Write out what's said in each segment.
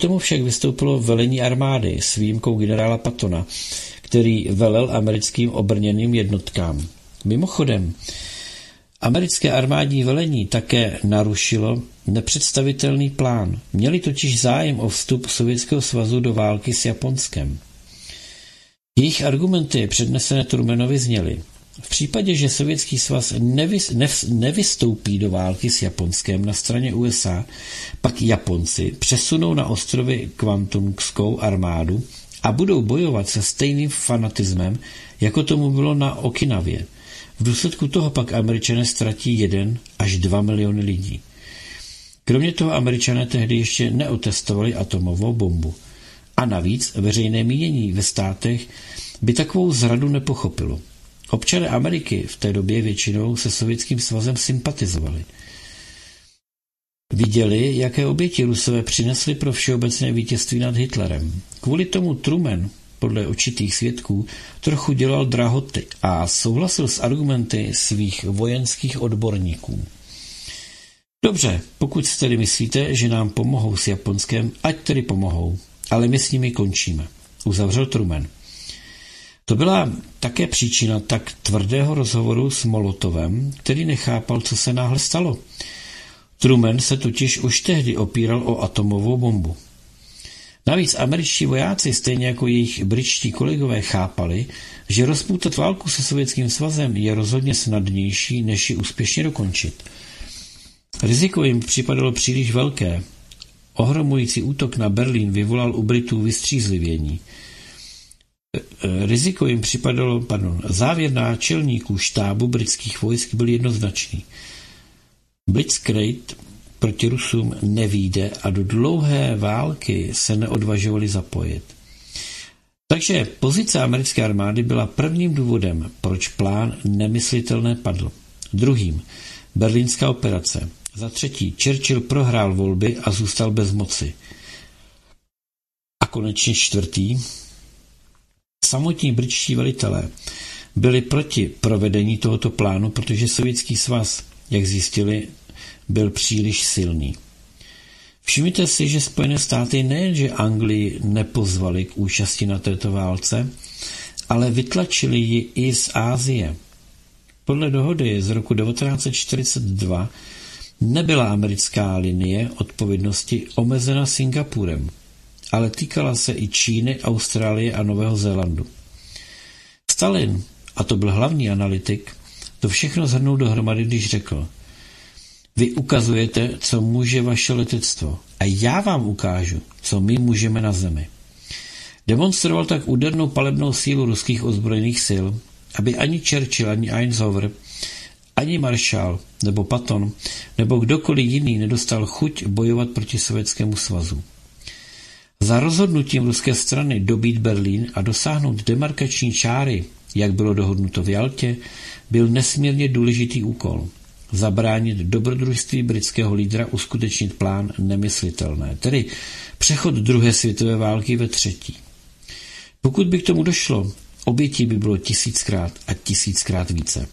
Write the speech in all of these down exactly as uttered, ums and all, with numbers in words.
tomu však vystoupilo velení armády s výjimkou generála Pattona, který velel americkým obrněným jednotkám. Mimochodem, americké armádní velení také narušilo nepředstavitelný plán. Měli totiž zájem o vstup Sovětského svazu do války s Japonskem. Jejich argumenty přednesené Trumanovi zněly: v případě, že Sovětský svaz nevys, nev, nevystoupí do války s Japonskem na straně U S A, pak Japonci přesunou na ostrovy Kvantumskou armádu a budou bojovat se stejným fanatismem, jako tomu bylo na Okinavě. V důsledku toho pak Američané ztratí jeden až dva miliony lidí. Kromě toho Američané tehdy ještě neotestovali atomovou bombu. A navíc veřejné mínění ve státech by takovou zradu nepochopilo. Občané Ameriky v té době většinou se Sovětským svazem sympatizovali. Viděli, jaké oběti Rusové přinesli pro všeobecné vítězství nad Hitlerem. Kvůli tomu Truman, podle určitých svědků, trochu dělal drahoty a souhlasil s argumenty svých vojenských odborníků. Dobře, pokud si tedy myslíte, že nám pomohou s Japonskem, ať tedy pomohou, ale my s nimi končíme, uzavřel Truman. To byla také příčina tak tvrdého rozhovoru s Molotovem, který nechápal, co se náhle stalo. Truman se totiž už tehdy opíral o atomovou bombu. Navíc američtí vojáci, stejně jako jejich britští kolegové, chápali, že rozpoutat válku se Sovětským svazem je rozhodně snadnější, než ji úspěšně dokončit. Riziko jim připadalo příliš velké. Ohromující útok na Berlín vyvolal u Britů vystřízlivění. Riziko jim připadalo, pardon, závěr náčelníků štábu britských vojsk byl jednoznačný. Blitzkrieg proti Rusům nevyjde a do dlouhé války se neodvažovali zapojit. Takže pozice americké armády byla prvním důvodem, proč plán nemyslitelné padl. Druhým, berlínská operace. Za třetí, Churchill prohrál volby a zůstal bez moci. A konečně čtvrtý, samotní britští velitelé byli proti provedení tohoto plánu, protože Sovětský svaz, jak zjistili, byl příliš silný. Všimněte si, že Spojené státy nejenže Anglii nepozvali k účasti na této válce, ale vytlačili ji i z Asie. Podle dohody z roku devatenáct set čtyřicet dva nebyla americká linie odpovědnosti omezena Singapurem, ale týkala se i Číny, Austrálie a Nového Zélandu. Stalin, a to byl hlavní analytik, to všechno shrnul dohromady, když řekl: vy ukazujete, co může vaše letectvo, a já vám ukážu, co my můžeme na zemi. Demonstroval tak údernou palebnou sílu ruských ozbrojených sil, aby ani Churchill, ani Eisenhower, ani Marshall, nebo Patton, nebo kdokoliv jiný nedostal chuť bojovat proti Sovětskému svazu. Za rozhodnutím ruské strany dobít Berlín a dosáhnout demarkační čáry, jak bylo dohodnuto v Jaltě, byl nesmírně důležitý úkol. Zabránit dobrodružství britského lídra uskutečnit plán nemyslitelné, tedy přechod druhé světové války ve třetí. Pokud by k tomu došlo, obětí by bylo tisíckrát a tisíckrát více.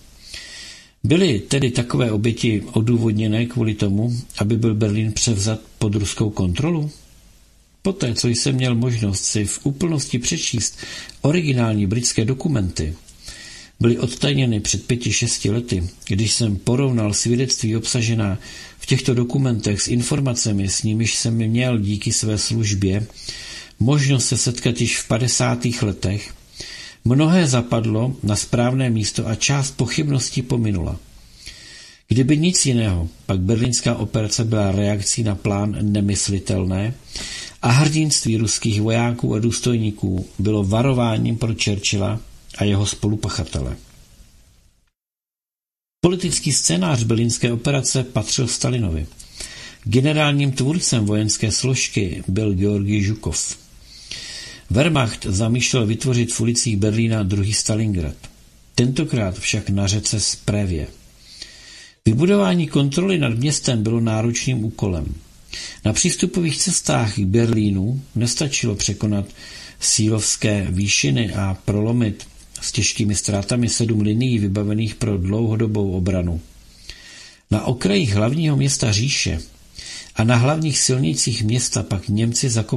Byly tedy takové oběti odůvodněné kvůli tomu, aby byl Berlín převzat pod ruskou kontrolu? Poté, co jsem měl možnost si v úplnosti přečíst originální britské dokumenty, byly odtajněny před pěti, šesti lety, když jsem porovnal svědectví obsažená v těchto dokumentech s informacemi, s nimiž jsem měl díky své službě možnost se setkat již v padesátých letech, mnohé zapadlo na správné místo a část pochybností pominula. Kdyby nic jiného, pak berlínská operace byla reakcí na plán nemyslitelné a hrdinství ruských vojáků a důstojníků bylo varováním pro Churchilla a jeho spolupachatele. Politický scénář berlínské operace patřil Stalinovi. Generálním tvůrcem vojenské složky byl Georgij Žukov. Wehrmacht zamýšlel vytvořit v ulicích Berlína druhý Stalingrad. Tentokrát však na řece Sprevě. Vybudování kontroly nad městem bylo náročným úkolem. Na přístupových cestách k Berlínu nestačilo překonat sílovské výšiny a prolomit s těžkými ztrátami sedm linií vybavených pro dlouhodobou obranu. Na okrajích hlavního města říše a na hlavních silnicích města pak Němci zakopali